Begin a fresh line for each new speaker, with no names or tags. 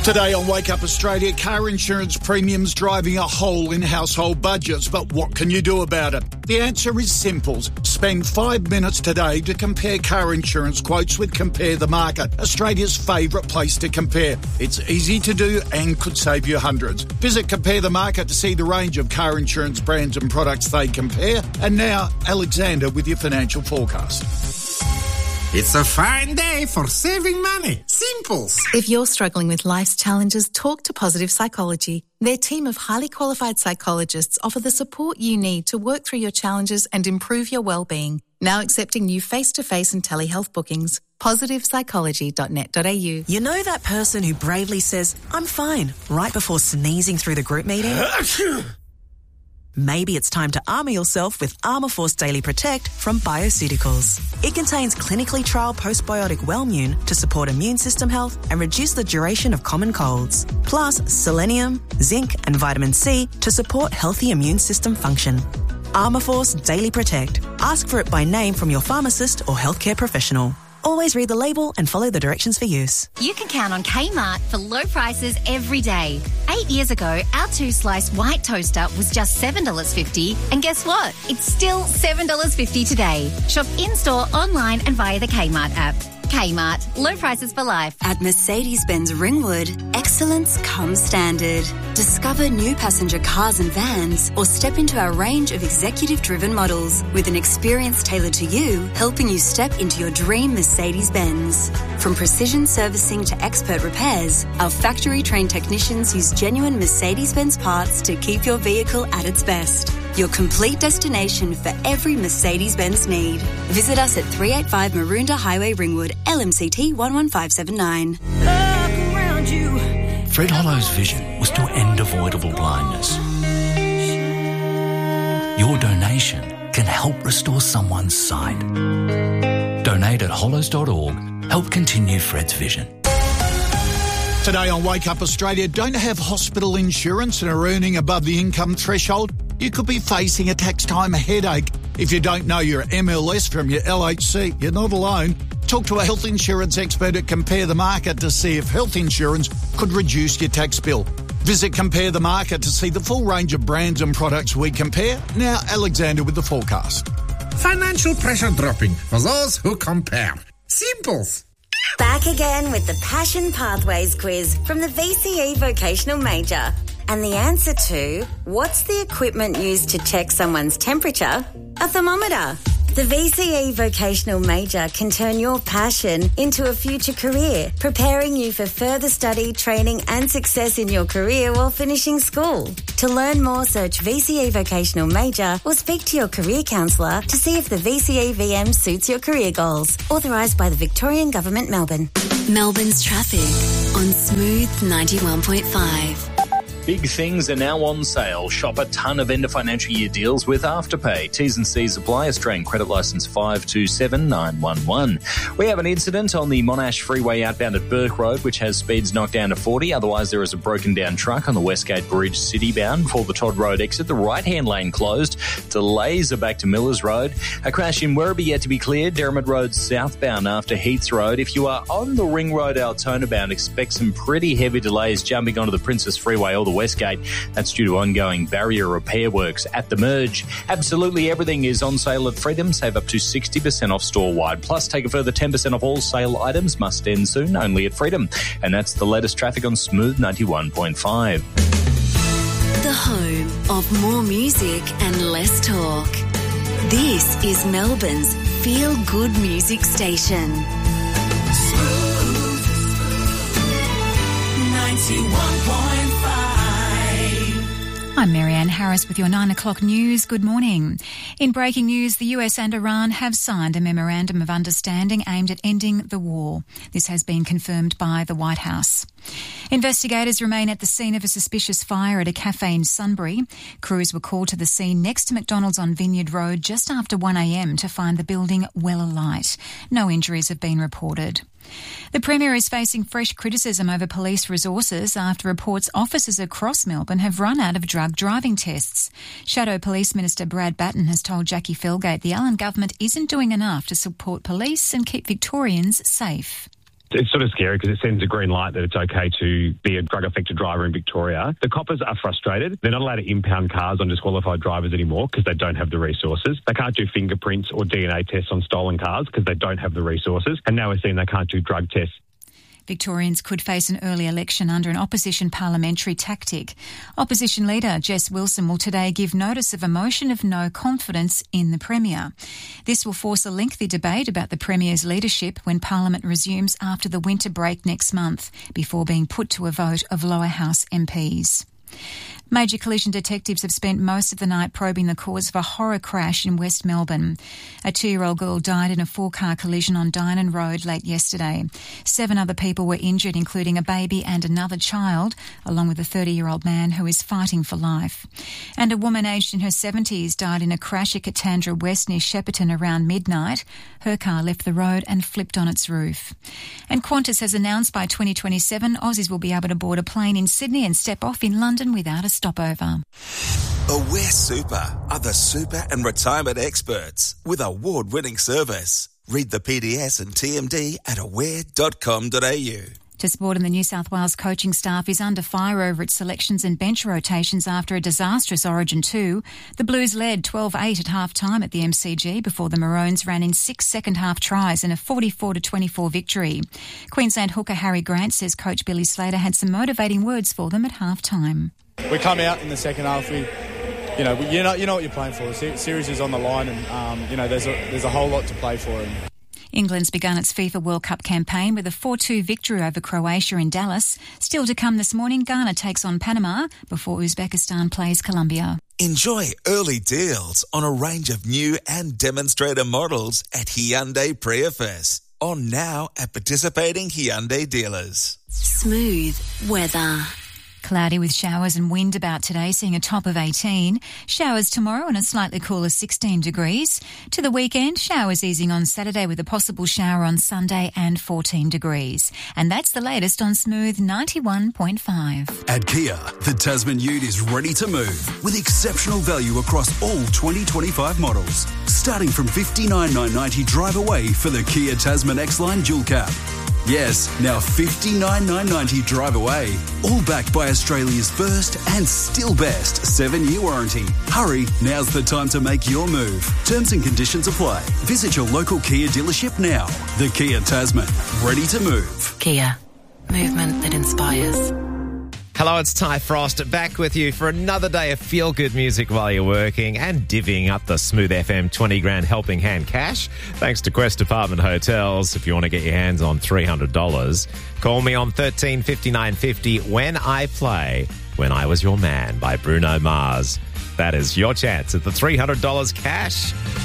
Today on Wake Up Australia, car insurance premiums driving a hole in household budgets. But what can you do about it? The answer is simple. Spend 5 minutes today to compare car insurance quotes with Compare the Market, Australia's favourite place to compare. It's easy to do and could save you hundreds. Visit Compare the Market to see the range of car insurance brands and products they compare. And now, Alexander with your financial forecast.
It's a fine day for saving money. Simples.
If you're struggling with life's challenges, talk to Positive Psychology. Their team of highly qualified psychologists offer the support you need to work through your challenges and improve your well-being. Now accepting new face-to-face and telehealth bookings. PositivePsychology.net.au.
You know that person who bravely says, "I'm fine," right before sneezing through the group meeting? Maybe it's time to armour yourself with Armour Force Daily Protect from Bioceuticals. It contains clinically trialled postbiotic Wellmune to support immune system health and reduce the duration of common colds. Plus selenium, zinc and vitamin C to support healthy immune system function. Armour Force Daily Protect. Ask for it by name from your pharmacist or healthcare professional. Always read the label and follow the directions for use.
You can count on Kmart for low prices every day. 8 years ago, our 2-slice white toaster was just $7.50. And guess what? It's still $7.50 today. Shop in-store, online and via the Kmart app. Kmart. Low prices for life.
At Mercedes-Benz Ringwood, excellence comes standard. Discover new passenger cars and vans or step into our range of executive-driven models with an experience tailored to you, helping you step into your dream Mercedes-Benz. From precision servicing to expert repairs, our factory-trained technicians use genuine Mercedes-Benz parts to keep your vehicle at its best. Your complete destination for every Mercedes-Benz need. Visit us at 385 Maroondah Highway, Ringwood, LMCT 11579.
Look around you.
Fred Hollow's vision was to end avoidable blindness. Your donation can help restore someone's sight. Donate at hollows.org. Help continue Fred's vision.
Today on Wake Up Australia, don't have hospital insurance and are earning above the income threshold? You could be facing a tax time headache. If you don't know your MLS from your LHC, you're not alone. Talk to a health insurance expert at Compare the Market to see if health insurance could reduce your tax bill. Visit Compare the Market to see the full range of brands and products we compare. Now, Alexander with the forecast.
Financial pressure dropping for those who compare. Simples.
Back again with the Passion Pathways quiz from the VCE Vocational Major. And the answer to, what's the equipment used to check someone's temperature? A thermometer. The VCE Vocational Major can turn your passion into a future career, preparing you for further study, training and success in your career while finishing school. To learn more, search VCE Vocational Major or speak to your career counsellor to see if the VCE VM suits your career goals. Authorised by the Victorian Government, Melbourne.
Melbourne's traffic on Smooth 91.5.
Big things are now on sale. Shop a ton of end of financial year deals with Afterpay. T's and C's apply. Australian credit licence 527911. We have an incident on the Monash Freeway outbound at Burke Road, which has speeds knocked down to 40. Otherwise, there is a broken down truck on the Westgate Bridge citybound before the Todd Road exit. The right-hand lane closed. Delays are back to Millers Road. A crash in Werribee yet to be cleared. Derrimut Road southbound after Heath Road. If you are on the Ring Road Altona bound, expect some pretty heavy delays jumping onto the Princess Freeway or the Westgate. That's due to ongoing barrier repair works at the merge. Absolutely everything is on sale at Freedom. Save up to 60% off store-wide. Plus, take a further 10% off all sale items. Must end soon, only at Freedom. And that's the latest traffic on Smooth 91.5.
The home of more music and less talk. This is Melbourne's feel-good music station.
Smooth 91.5.
I'm Marianne Harris with your 9 o'clock news. Good morning. In breaking news, the US and Iran have signed a memorandum of understanding aimed at ending the war. This has been confirmed by the White House. Investigators remain at the scene of a suspicious fire at a cafe in Sunbury. Crews were called to the scene next to McDonald's on Vineyard Road just after 1 a.m. to find the building well alight. No injuries have been reported. The Premier is facing fresh criticism over police resources after reports officers across Melbourne have run out of drug driving tests. Shadow Police Minister Brad Batten has told Jackie Felgate the Allen government isn't doing enough to support police and keep Victorians safe.
It's sort of scary because it sends a green light that it's okay to be a drug-affected driver in Victoria. The coppers are frustrated. They're not allowed to impound cars on disqualified drivers anymore because they don't have the resources. They can't do fingerprints or DNA tests on stolen cars because they don't have the resources. And now we're seeing they can't do drug tests.
Victorians could face an early election under an opposition parliamentary tactic. Opposition leader Jess Wilson will today give notice of a motion of no confidence in the Premier. This will force a lengthy debate about the Premier's leadership when Parliament resumes after the winter break next month, before being put to a vote of lower house MPs. Major collision detectives have spent most of the night probing the cause of a horror crash in West Melbourne. A 2-year-old girl died in a 4-car collision on Dynon Road late yesterday. 7 other people were injured, including a baby and another child, along with a 30-year-old man who is fighting for life. And a woman aged in her 70s died in a crash at Katandra West near Shepparton around midnight. Her car left the road and flipped on its roof. And Qantas has announced by 2027 Aussies will be able to board a plane in Sydney and step off in London without a stopover.
Aware Super are the super and retirement experts with award-winning service. Read the PDS and TMD at aware.com.au.
To sport, and the New South Wales coaching staff is under fire over its selections and bench rotations after a disastrous Origin 2. The Blues led 12-8 at half-time at the MCG before the Maroons ran in 6 second-half tries in a 44-24 victory. Queensland hooker Harry Grant says coach Billy Slater had some motivating words for them at half-time.
We come out in the second half. You know what you're playing for. The series is on the line, and there's a whole lot to play for.
England's begun its FIFA World Cup campaign with a 4-2 victory over Croatia in Dallas. Still to come this morning, Ghana takes on Panama before Uzbekistan plays Colombia.
Enjoy early deals on a range of new and demonstrator models at Hyundai Prius. On now at participating Hyundai dealers.
Smooth weather.
Cloudy with showers and wind about today, seeing a top of 18. Showers tomorrow and a slightly cooler 16 degrees. To the weekend, showers easing on Saturday with a possible shower on Sunday and 14 degrees. And that's the latest on Smooth 91.5.
At Kia, the Tasman Ute is ready to move with exceptional value across all 2025 models. Starting from $59,990 drive away for the Kia Tasman X-Line Dual Cab. Yes, now $59,990 drive away. All backed by Australia's first and still best 7-year warranty. Hurry, now's the time to make your move. Terms and conditions apply. Visit your local Kia dealership now. The Kia Tasman, ready to move.
Kia, movement that inspires.
Hello, it's Ty Frost back with you for another day of feel-good music while you're working and divvying up the Smooth FM 20 grand helping hand cash. Thanks to Quest Apartment Hotels. If you want to get your hands on $300, call me on 13 59 50 when I play When I Was Your Man by Bruno Mars. That is your chance at the $300 cash.